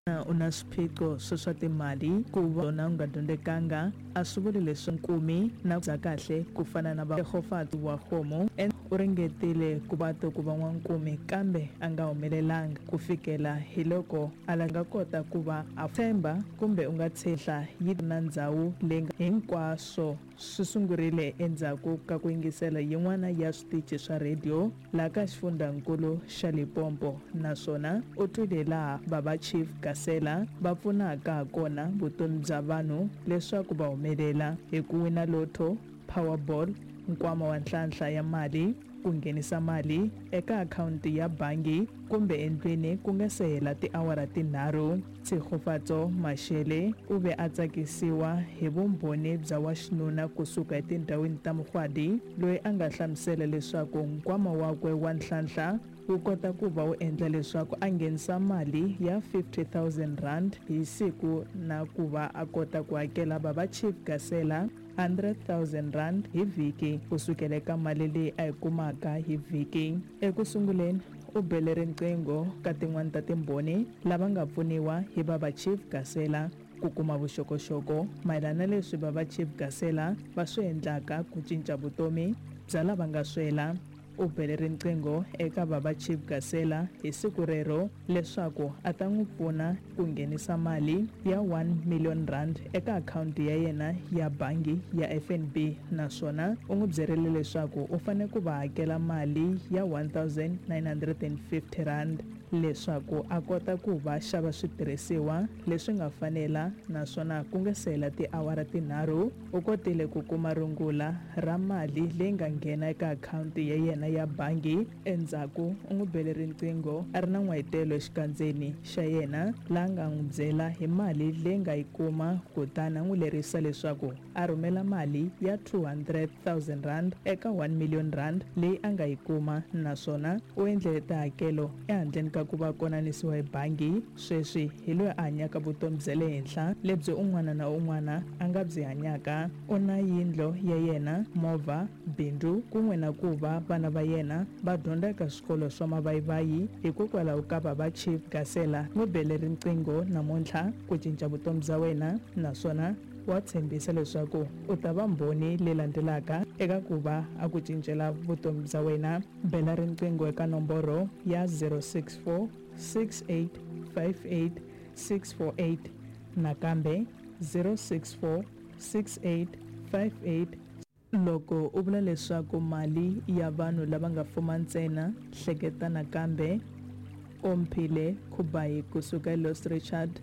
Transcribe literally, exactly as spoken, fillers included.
una swiphiqo swo swa timali ku vona u nga dyondzekanga a swi vuli leswi nkumi na bya kahle ku fana na Jehofati wa Khomo u ringetile ku va to ku va n'wankumi kambe a nga humelelanga ku fikela hi loko a langa kota ku va a tshemba kumbe u nga tshehla yi na ndhawu leyi hinkwaswo swi sungurile endzhaku ka ku yingisela yin'wana ya switichi swa radio laha ka xifundzankulu xa Limpopo naswona u twile laha Baba Chief Gasela va pfunaka ha kona vutomi bya vanhu leswaku va humelela hi ku wina lotto, Powerball, nkwama wa ntlhantlha ya mali, ku nghenisa mali eka akhawunti ya bangi kumbe endlwini ku nga se hela tiawara tinharhu. Tshegofatso Mashele u ve a tsakisiwa hi vumbhoni bya wa xinuna kusuka etindhawini ta Mugwadi loyi a nga hlamusela leswaku nkwama wakwe wa ntlhantlha wu kota ku va wu endla leswaku a nghenisa mali ya fifty thousand rand hi siku na ku va a kota ku hakela Baba Chief Gasela one hundred thousand rand hi vhiki kusukela eka mali leyi a yi kumaka hi vhiki. Ekusunguleni u bele riqingho ka tin'wana ta timbhoni lava nga pfuniwa hi Baba Chief Gasela ku kuma vuxokoxoko mayelana leswi Baba Chief Gasela va swi endlaka ku cinca vutomi bya lava nga swela. U bele riqingho eka Baba Chief Gasela hi siku rero leswaku a ta n'wi pfuna ku nghenisa mali ya one million rand eka akhawunti ya yena ya bangi ya F N B naswona u n'wi byerile leswaku u fanele ku va hakela mali ya one thousand nine hundred fifty rand leswaku a kota ku va xava switirhisiwa leswi nga fanela naswona ku nga se hela tiawara tinharhu u kotile ku kuma rungula ra mali leyi nga nghena eka akhawunti ya yena ya bangi. Endzhaku u n'wi bele riqingho a ri na n'wayitelo exikandzeni xa yena laha nga n'wi byela hi mali leyi nga yi kuma kutani a n'wi lerisa leswaku a rhumela mali ya two hundred thousand rand eka one million rand leyi a nga yi kuma naswona u endlele tihakelo ehandleni ka ku va konanisiwa hi bangi. Sweswi hi loyi a hanyaka vutomi bya le henhla lebyi un'wana na un'wana a nga byi hanyaka. U na yindlo ya yena, movha, bindzu kun'we na ku va vana va yena va dyondza eka swikolo swa mavayivayi hikokwalaho ka Baba Chief Gasela n'wi bele riqingho namuntlha ku cinca vutomi bya wena naswona wa tshembisa leswaku u ta va mbhoni leyi landzelaka eka ku va a ku cincela vutomi bya wena. Bela riqingho eka nomboro ya zero six four six eight five eight six four eight nakambe zero six four six eight five eight. Loko u vula leswaku mali ya vanhu lava nga fuma ntsena hleketa nakambe Omphile Khubayi kusuka eLost Richard